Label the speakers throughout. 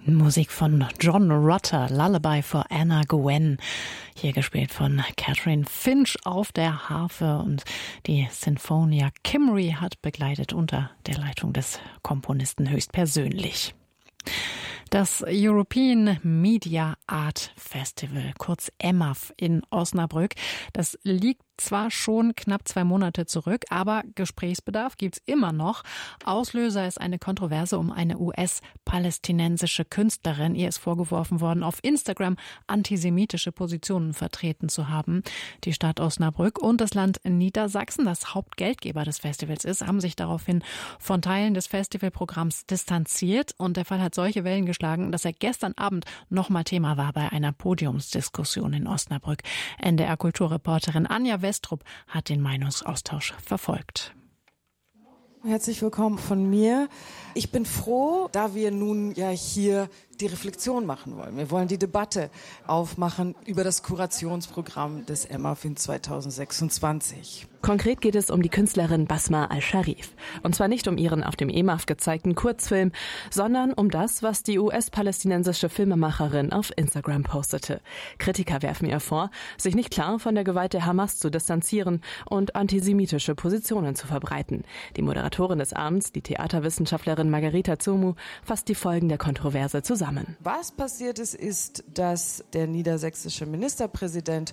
Speaker 1: Musik von John Rutter, Lullaby for Anna Gwen, hier gespielt von Catherine Finch auf der Harfe, und die Sinfonia Cymru hat begleitet unter der Leitung des Komponisten höchstpersönlich. Das European Media Art Festival, kurz EMAF in Osnabrück, das liegt zwar schon knapp 2 Monate zurück, aber Gesprächsbedarf gibt's immer noch. Auslöser ist eine Kontroverse um eine US-palästinensische Künstlerin. Ihr ist vorgeworfen worden, auf Instagram antisemitische Positionen vertreten zu haben. Die Stadt Osnabrück und das Land Niedersachsen, das Hauptgeldgeber des Festivals ist, haben sich daraufhin von Teilen des Festivalprogramms distanziert. Und der Fall hat solche Wellen geschlagen, dass er gestern Abend nochmal Thema war bei einer Podiumsdiskussion in Osnabrück. NDR-Kulturreporterin Anja Westrup hat den Meinungsaustausch verfolgt.
Speaker 2: Herzlich willkommen von mir. Ich bin froh, da wir nun ja hier die Reflexion machen wollen. Wir wollen die Debatte aufmachen über das Kurationsprogramm des EMAF in 2026.
Speaker 3: Konkret geht es um die Künstlerin Basma Al-Sharif. Und zwar nicht um ihren auf dem EMAF gezeigten Kurzfilm, sondern um das, was die US-palästinensische Filmemacherin auf Instagram postete. Kritiker werfen ihr vor, sich nicht klar von der Gewalt der Hamas zu distanzieren und antisemitische Positionen zu verbreiten. Die Moderatorin des Abends, die Theaterwissenschaftlerin Margarita Zomu, fasst die Folgen der Kontroverse zusammen.
Speaker 2: Was passiert ist, dass der niedersächsische Ministerpräsident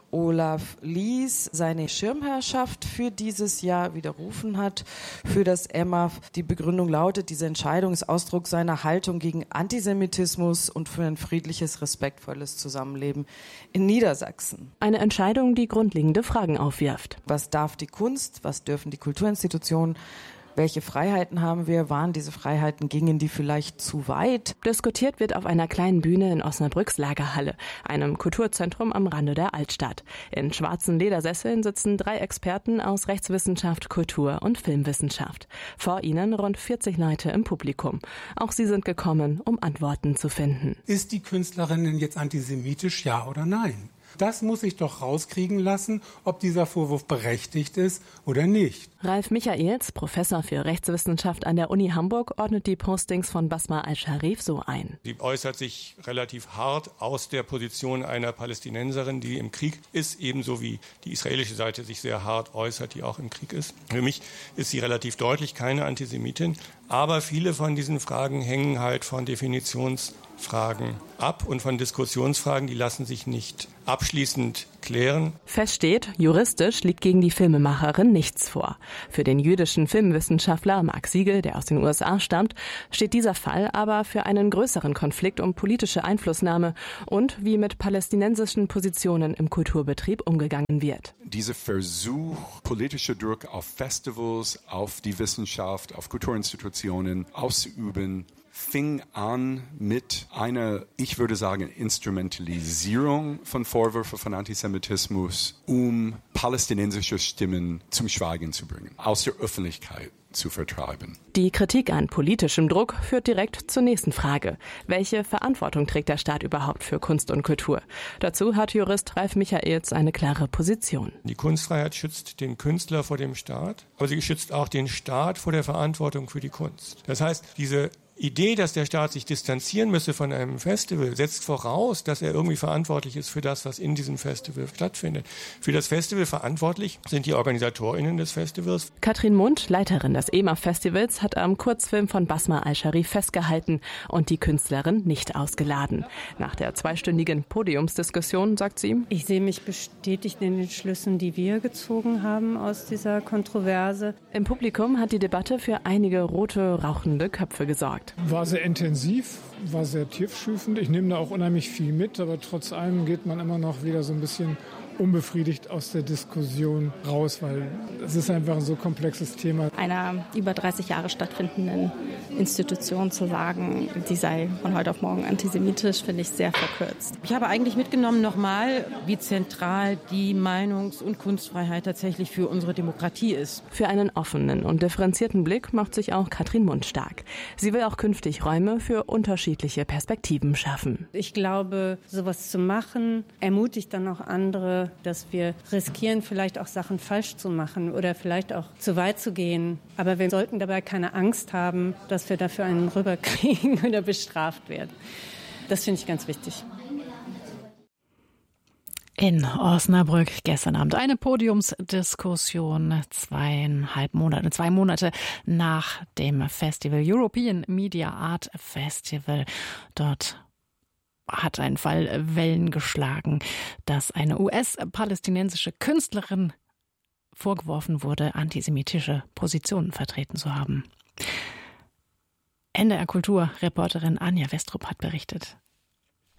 Speaker 2: Olaf Lies seine Schirmherrschaft für dieses Jahr widerrufen hat für das EMAF. Die Begründung lautet, diese Entscheidung ist Ausdruck seiner Haltung gegen Antisemitismus und für ein friedliches, respektvolles Zusammenleben in Niedersachsen.
Speaker 3: Eine Entscheidung, die grundlegende Fragen aufwirft.
Speaker 2: Was darf die Kunst? Was dürfen die Kulturinstitutionen? Welche Freiheiten haben wir? Waren diese Freiheiten, gingen die vielleicht zu weit?
Speaker 3: Diskutiert wird auf einer kleinen Bühne in Osnabrücks Lagerhalle, einem Kulturzentrum am Rande der Altstadt. In schwarzen Ledersesseln sitzen 3 Experten aus Rechtswissenschaft, Kultur und Filmwissenschaft. Vor ihnen rund 40 Leute im Publikum. Auch sie sind gekommen, um Antworten zu finden.
Speaker 4: Ist die Künstlerin denn jetzt antisemitisch, ja oder nein? Das muss ich doch rauskriegen lassen, ob dieser Vorwurf berechtigt ist oder nicht.
Speaker 3: Ralf Michaels, Professor für Rechtswissenschaft an der Uni Hamburg, ordnet die Postings von Basma Al-Sharif so ein.
Speaker 5: Sie äußert sich relativ hart aus der Position einer Palästinenserin, die im Krieg ist, ebenso wie die israelische Seite sich sehr hart äußert, die auch im Krieg ist. Für mich ist sie relativ deutlich keine Antisemitin, aber viele von diesen Fragen hängen halt von Definitionsfragen ab und von Diskussionsfragen, die lassen sich nicht abschließend klären.
Speaker 3: Fest steht, juristisch liegt gegen die Filmemacherin nichts vor. Für den jüdischen Filmwissenschaftler Mark Siegel, der aus den USA stammt, steht dieser Fall aber für einen größeren Konflikt um politische Einflussnahme und wie mit palästinensischen Positionen im Kulturbetrieb umgegangen wird.
Speaker 6: Dieser Versuch, politischer Druck auf Festivals, auf die Wissenschaft, auf Kulturinstitutionen auszuüben, fing an mit einer, ich würde sagen, Instrumentalisierung von Vorwürfen von Antisemitismus, um palästinensische Stimmen zum Schweigen zu bringen, aus der Öffentlichkeit zu vertreiben.
Speaker 3: Die Kritik an politischem Druck führt direkt zur nächsten Frage. Welche Verantwortung trägt der Staat überhaupt für Kunst und Kultur? Dazu hat Jurist Ralf Michaels eine klare Position.
Speaker 5: Die Kunstfreiheit schützt den Künstler vor dem Staat, aber sie schützt auch den Staat vor der Verantwortung für die Kunst. Das heißt, diese Idee, dass der Staat sich distanzieren müsse von einem Festival, setzt voraus, dass er irgendwie verantwortlich ist für das, was in diesem Festival stattfindet. Für das Festival verantwortlich sind die OrganisatorInnen des Festivals.
Speaker 3: Katrin Mund, Leiterin des EMAF-Festivals, hat am Kurzfilm von Basma Al-Sharif festgehalten und die Künstlerin nicht ausgeladen. Nach der 2-stündigen Podiumsdiskussion sagt sie:
Speaker 7: Ich sehe mich bestätigt in den Schlüssen, die wir gezogen haben aus dieser Kontroverse.
Speaker 3: Im Publikum hat die Debatte für einige rote, rauchende Köpfe gesorgt.
Speaker 8: War sehr intensiv, war sehr tiefschürfend. Ich nehme da auch unheimlich viel mit, aber trotz allem geht man immer noch wieder so ein bisschen unbefriedigt aus der Diskussion raus, weil es ist einfach ein so komplexes Thema.
Speaker 9: Einer über 30 Jahre stattfindenden Institution zu sagen, die sei von heute auf morgen antisemitisch, finde ich sehr verkürzt.
Speaker 10: Ich habe eigentlich mitgenommen nochmal, wie zentral die Meinungs- und Kunstfreiheit tatsächlich für unsere Demokratie ist.
Speaker 3: Für einen offenen und differenzierten Blick macht sich auch Katrin Mund stark. Sie will auch künftig Räume für unterschiedliche Perspektiven schaffen.
Speaker 7: Ich glaube, sowas zu machen, ermutigt dann auch andere, dass wir riskieren, vielleicht auch Sachen falsch zu machen oder vielleicht auch zu weit zu gehen. Aber wir sollten dabei keine Angst haben, dass wir dafür einen rüberkriegen oder bestraft werden. Das finde ich ganz wichtig.
Speaker 1: In Osnabrück gestern Abend eine Podiumsdiskussion, 2 Monate nach dem Festival European Media Art Festival. Dort hat ein Fall Wellen geschlagen, dass eine US-palästinensische Künstlerin vorgeworfen wurde, antisemitische Positionen vertreten zu haben. NDR Kultur-Reporterin Anja Westrup hat berichtet.